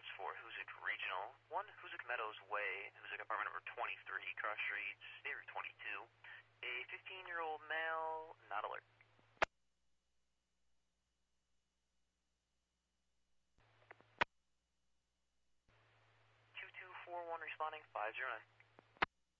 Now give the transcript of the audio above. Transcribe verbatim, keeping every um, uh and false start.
for Hoosick Regional. one Hoosick Meadows Way, Hoosick apartment number twenty-three, cross street, State Route twenty-two. A fifteen-year-old male, not alert. two two four one responding, five zero nine.